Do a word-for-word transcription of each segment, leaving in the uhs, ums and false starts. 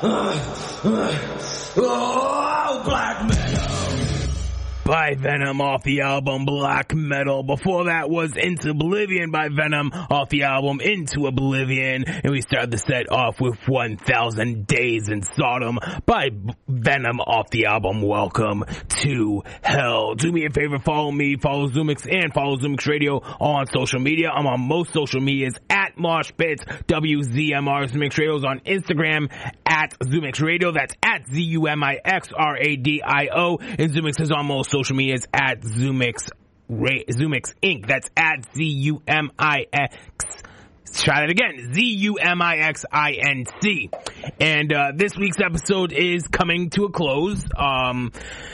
Oh, Black Metal. By Venom off the album Black Metal. Before that was Into Oblivion by Venom off the album Into Oblivion. And we started the set off with one thousand Days in Sodom by Venom off the album Welcome to Hell. Do me a favor, follow me, follow Zoomix, and follow Zoomix Radio on social media. I'm on most social medias at Moshpits, W Z M R. Zoomix Radio is on Instagram at Zoomix Radio. That's at Z U M I X R A D I O. And Zoomix is on most social media is at Zoomix, Ra- Zoomix Incorporated. That's at Z U M I X. Try that again. Z U M I X I N C. And, uh, this week's episode is coming to a close. Um,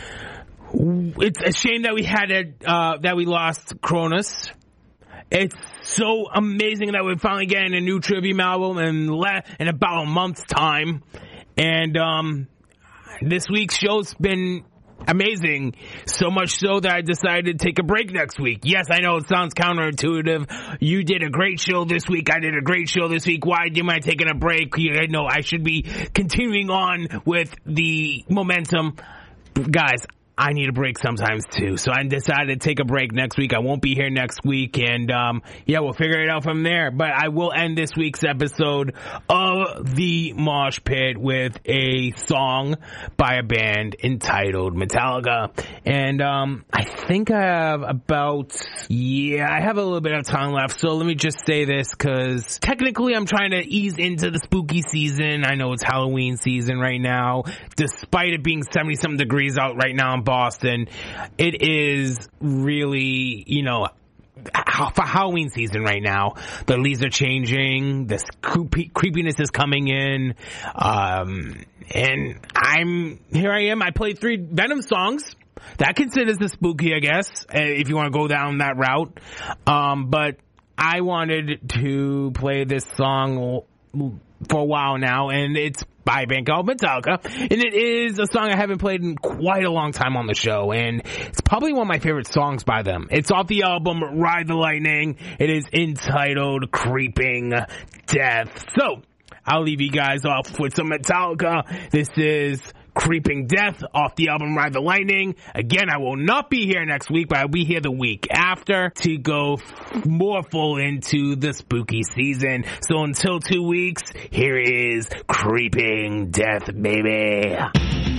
it's a shame that we had a, uh, that we lost Cronus. It's so amazing that we're finally getting a new Trivium album in, le- in about a month's time. And, um, this week's show's been amazing, so much so that I decided to take a break next week. Yes, I know it sounds counterintuitive. You did a great show this week. I did a great show this week. Why am I taking a break? You know, I should be continuing on with the momentum. Guys, I need a break sometimes too. So I decided to take a break next week. I won't be here next week. And, um, yeah, we'll figure it out from there. But I will end this week's episode of the Mosh Pit with a song by a band entitled Metallica. And, um, I think I have about, yeah, I have a little bit of time left. So let me just say this, cause technically I'm trying to ease into the spooky season. I know it's Halloween season right now. Despite it being seventy something degrees out right now in Boston, it is really, you know, for Halloween season right now. The leaves are changing, this creepy, creepiness is coming in, um, and I'm, here I am, I played three Venom songs. That considers the spooky, I guess, if you want to go down that route. Um, but I wanted to play this song for a while now, and it's by a band called Metallica, and it is a song I haven't played in quite a long time on the show, and it's probably one of my favorite songs by them. It's off the album Ride the Lightning. It is entitled Creeping Death. So, I'll leave you guys off with some Metallica. This is Creeping Death off the album Ride the Lightning. Again, I will not be here next week, but I'll be here the week after to go f- more full into the spooky season. So until two weeks, here is Creeping Death, baby.